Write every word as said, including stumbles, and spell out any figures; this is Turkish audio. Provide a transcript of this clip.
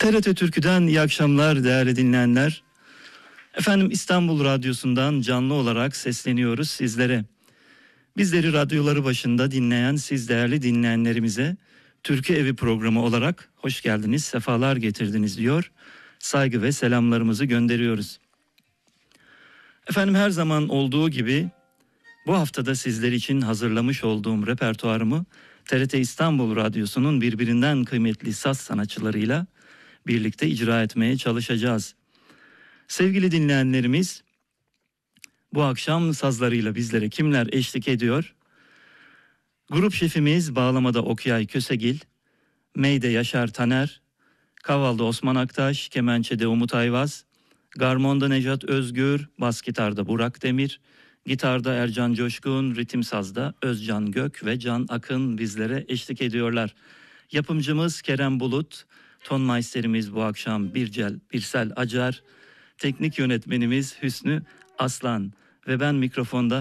T R T Türkü'den iyi akşamlar değerli dinleyenler. Efendim İstanbul Radyosu'ndan canlı olarak sesleniyoruz sizlere. Bizleri radyoları başında dinleyen siz değerli dinleyenlerimize Türkü Evi programı olarak hoş geldiniz, sefalar getirdiniz diyor. Saygı ve selamlarımızı gönderiyoruz. Efendim her zaman olduğu gibi bu haftada sizler için hazırlamış olduğum repertuarımı T R T İstanbul Radyosu'nun birbirinden kıymetli saz sanatçılarıyla birlikte icra etmeye çalışacağız. Sevgili dinleyenlerimiz, bu akşam sazlarıyla bizlere kimler eşlik ediyor? Grup şefimiz bağlamada Okyay Kösegil, Meyde Yaşar Taner, Kavalda Osman Aktaş, kemençede Umut Ayvaz, garmonda Necat Özgür, bas gitarda Burak Demir, gitarda Ercan Coşkun, ritim sazda Özcan Gök ve Can Akın bizlere eşlik ediyorlar. Yapımcımız Kerem Bulut, ton maisterimiz bu akşam Bircel Birsel Acar, teknik yönetmenimiz Hüsnü Aslan ve ben mikrofonda